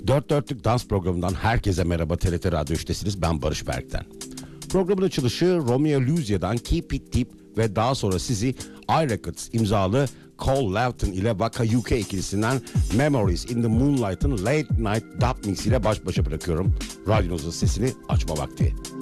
Dört Dörtlük Dans programından herkese merhaba. TRT Radyo 3'tesiniz. Ben Barış Berk'ten. Programın açılışı Romeo Luzia'dan Keep It Deep ve daha sonra sizi iRecords imzalı Cole Lawton ile Waka UK ikilisinden Memories in the Moonlight'ın Late Night Dub Mix ile baş başa bırakıyorum. Radyonuzun sesini açma vakti.